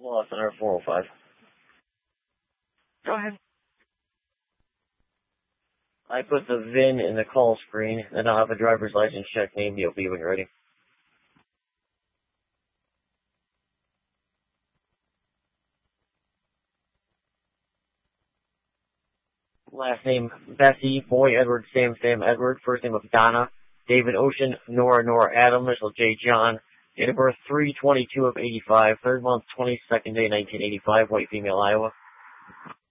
Lost on our 405. Go ahead. I put the VIN in the call screen, and I'll have a driver's license check name DOB when you're ready. Last name, Bessie, Boy Edward, Sam Edward. First name of Donna, David Ocean, Nora Adam, Mitchell J. John. Date of birth 3/22 of 85. Third month, 22nd day, 1985. White female, Iowa.